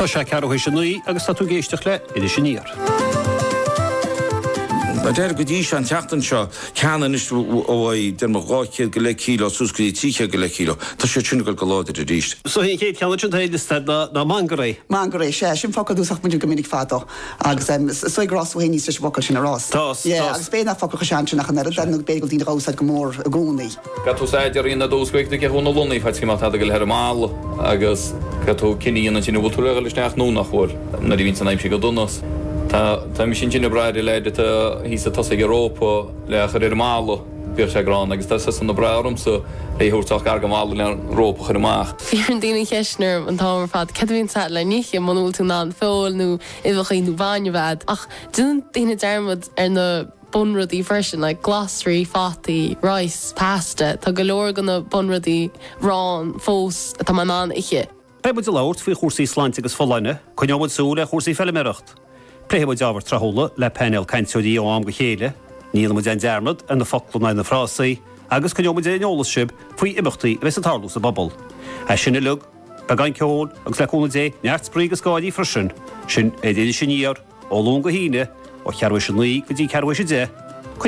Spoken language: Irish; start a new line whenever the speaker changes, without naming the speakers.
Tá sé cearúhééis nuí agus tá tú géisteach le idir sinníar.
Der go dtí an teachtan seo ceanan is óhaid den máchéad go le kíló súscaí tíe go le kíló. Tá sé túna go láidir a ríist.
So hí chéad ceanna sin taide na mangaré.
Mangaré sé sin focaúach muú go minic fátá agus soigráshéní se boca sin arás. agus béna foca sean nach an den begel dín rása go mór a gúnaí.
Catúsáidir íonna dúscuig de ceúna lúnaí fe má go le mála agus catú ciníana sin bhúla leis neach nó nachhfuil na vín san aimim go dúnas. Tá mi sin sin breide leide hí a tas Europa le chu mála bí sé grán, agus tá san na bram sa éúach ar go mála le Rópa chu amach.
Fi an daine cheisnar an támar fad cehín sa le níe manúil tú ná fóilnú ihchaínú bhaine bhead ach dún daine dermad ar na bunradí version like glossary, fati, rice, pasta, tá go leor gan na bunradí rán, fós a tá man an ihe.
Preibud láirt fao chósaí sláinte agus fólaine, chuneabhad súla chósaí fellimireacht. Préhibud ábhar trahóla le panel caintúí ó am go chéile, níl mu an dermad an na folna na frásaí, agus chuneabhad éolalas sib faoi imachtaí leis an tarlús a bobbal. A sinna lug, begain ceón agus le cúna dé neart sprí go sáidí frisin, sin é déidir sinníar, ó lún go híine, ó chearhha sin nuí go dtí cearhha sé dé.